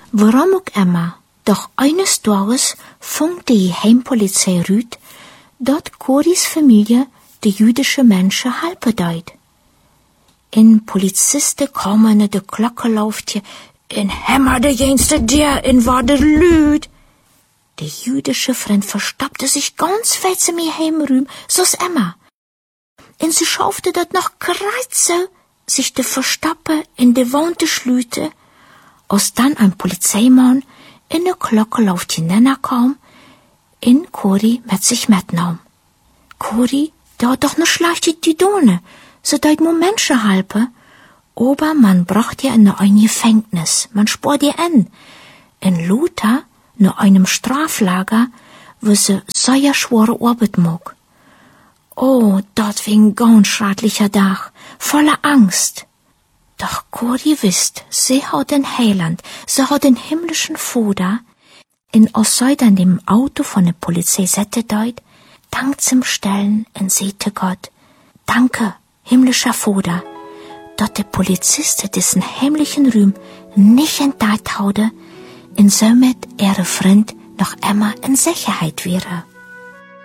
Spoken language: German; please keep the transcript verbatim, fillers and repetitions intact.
Warum ook immer, doch eines Tages fand die Heimpolizei rüt, dat Corys Familie de jüdische Menschen helpen deed. In Polizisten kamen naar de klokkenloftje en hämmerde jenste der in war der Lüd. Der jüdische Freund verstoppte sich ganz fett zu mir heimrüm, so's immer. En sie schaufte dat noch kreise, sich de Verstoppe in de Wand schlüte, als dann ein Polizeimann in de Glockenlauf hineinkam, in Cori mit sich mitnahm. Cori, der hat doch ne schlechte Didone, so deit mo Menschen halpe, aber man bracht ihr in ein Gefängnis, man spart ihr an. In Luther, ne einem Straflager, wo sie sehr schwere Arbeit mag. Oh, dort wie ein ganz schrecklicher Tag, voller Angst. Doch Cori wisst, sie hat den Heiland, sie hat den himmlischen Vater, in als sie dann dem Auto von der Polizei sette deut, dank zum Stellen und sehte Gott, danke, himmlischer Vater, dat der Polizist diesen heimlichen Ruhm nicht entdeckt haude, und somit ihre Freund noch immer in Sicherheit wäre.